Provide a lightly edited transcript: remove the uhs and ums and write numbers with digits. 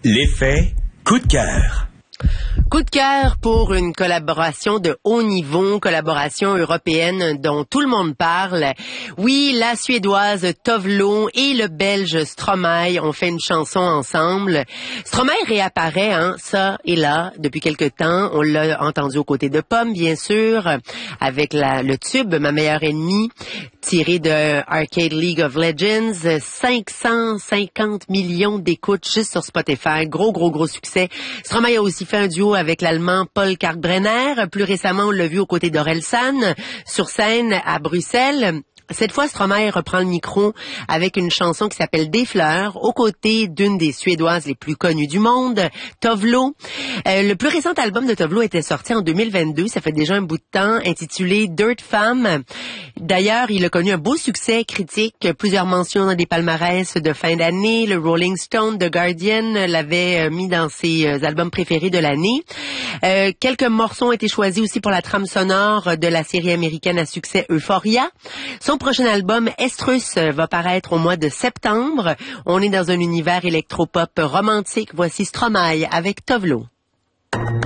L'effet coup de cœur. Coup de cœur pour une collaboration de haut niveau, collaboration européenne dont tout le monde parle. Oui, la Suédoise Tove Lo et le Belge Stromae ont fait une chanson ensemble. Stromae réapparaît, ça et là, depuis quelque temps. On l'a entendu aux côtés de Pomme, bien sûr, avec le tube « Ma meilleure ennemie », tiré de Arcade League of Legends. 550 millions d'écoutes juste sur Spotify. Gros succès. Stromae a aussi fait un duo avec l'Allemand Paul Kalkbrenner. Plus récemment, on l'a vu aux côtés d'Orelsan, sur scène à Bruxelles. Cette fois, Stromae reprend le micro avec une chanson qui s'appelle Des fleurs, aux côtés d'une des Suédoises les plus connues du monde, Tove Lo. Le plus récent album de Tove Lo était sorti en 2022, ça fait déjà un bout de temps, intitulé Dirt Femme. D'ailleurs, il a connu un beau succès critique, plusieurs mentions dans des palmarès de fin d'année. Le Rolling Stone, The Guardian l'avait mis dans ses albums préférés de l'année. Quelques morceaux ont été choisis aussi pour la trame sonore de la série américaine à succès Euphoria. Son prochain album, Estrus, va paraître au mois de septembre. On est dans un univers électropop romantique. Voici Stromae avec Tove Lo.